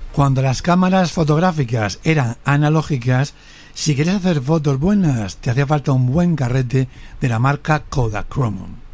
Cuando las cámaras fotográficas eran analógicas, si querías hacer fotos buenas, te hacía falta un buen carrete de la marca Kodachrome.